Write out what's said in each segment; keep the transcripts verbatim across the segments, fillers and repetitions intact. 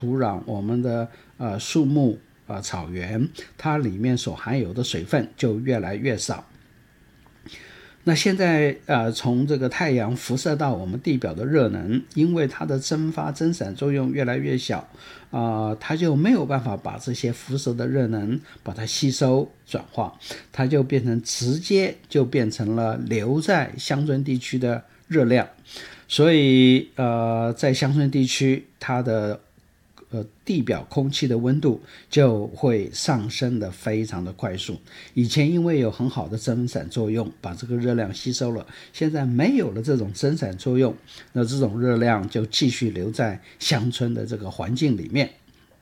土壤、我们的呃树木、呃草原，它里面所含有的水分就越来越少。那现在呃，从这个太阳辐射到我们地表的热能，因为它的蒸发蒸散作用越来越小啊、呃，它就没有办法把这些辐射的热能把它吸收转化，它就变成直接就变成了留在乡村地区的热量。所以呃，在乡村地区，它的呃，地表空气的温度就会上升的非常的快速。以前因为有很好的蒸散作用，把这个热量吸收了，现在没有了这种蒸散作用，那这种热量就继续留在乡村的这个环境里面。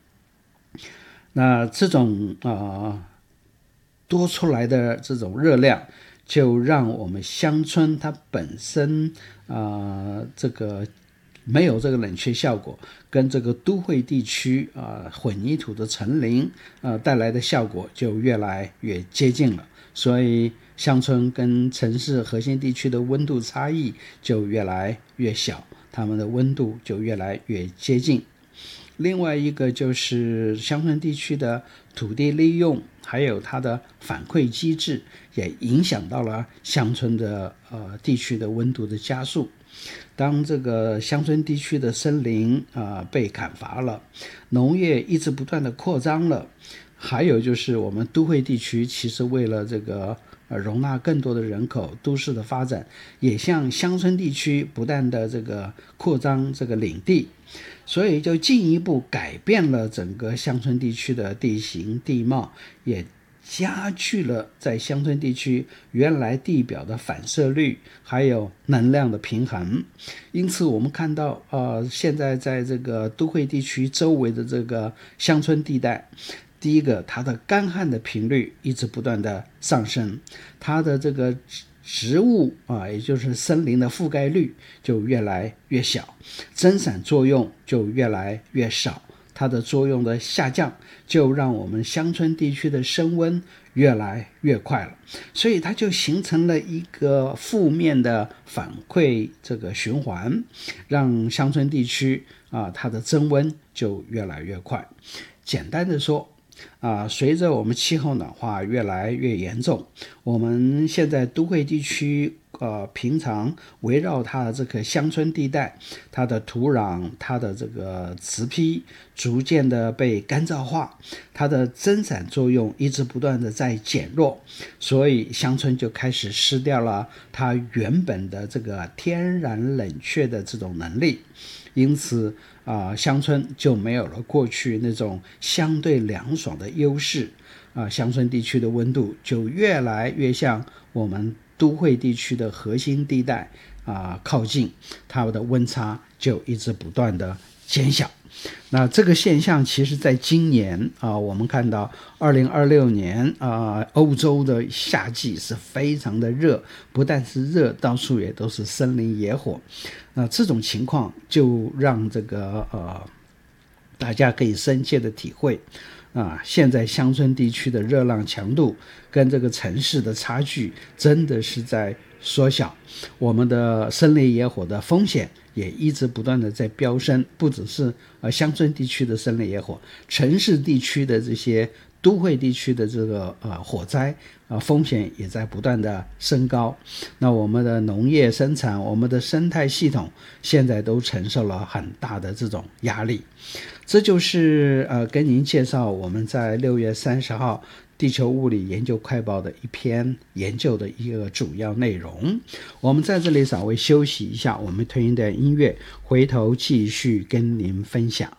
那这种啊、呃、多出来的这种热量，就让我们乡村它本身啊、呃、这个没有这个冷却效果，跟这个都会地区啊、呃、混凝土的层林呃带来的效果就越来越接近了，所以乡村跟城市核心地区的温度差异就越来越小，它们的温度就越来越接近。另外一个就是乡村地区的土地利用，还有它的反馈机制，也影响到了乡村的呃地区的温度的加速。当这个乡村地区的森林啊、呃、被砍伐了，农业一直不断的扩张了，还有就是我们都会地区其实为了这个呃容纳更多的人口，都市的发展也向乡村地区不断的这个扩张这个领地，所以就进一步改变了整个乡村地区的地形地貌，也加剧了在乡村地区原来地表的反射率还有能量的平衡。因此我们看到呃，现在在这个都会地区周围的这个乡村地带，第一个它的干旱的频率一直不断的上升，它的这个植物啊，也就是森林的覆盖率就越来越小，蒸散作用就越来越少，它的作用的下降，就让我们乡村地区的升温越来越快了，所以它就形成了一个负面的反馈这个循环，让乡村地区啊，它的增温就越来越快。简单的说啊，随着我们气候暖化越来越严重，我们现在都会地区呃，平常围绕它的这个乡村地带，它的土壤、它的这个植坯逐渐的被干燥化，它的蒸散作用一直不断的在减弱，所以乡村就开始失掉了它原本的这个天然冷却的这种能力。因此啊、呃，乡村就没有了过去那种相对凉爽的优势啊、呃，乡村地区的温度就越来越像我们都会地区的核心地带啊、呃、靠近，它的温差就一直不断的减小。那这个现象其实在今年啊、呃，我们看到二零二六年啊、呃，欧洲的夏季是非常的热，不但是热，到处也都是森林野火。那这种情况就让这个呃大家可以深切的体会啊，现在乡村地区的热浪强度跟这个城市的差距真的是在缩小，我们的森林野火的风险也一直不断的在飙升，不只是呃乡村地区的森林野火，城市地区的这些都会地区的这个呃火灾呃风险也在不断的升高。那我们的农业生产，我们的生态系统现在都承受了很大的这种压力。这就是呃跟您介绍我们在六月三十号地球物理研究快报的一篇研究的一个主要内容。我们在这里稍微休息一下，我们推一段音乐，回头继续跟您分享。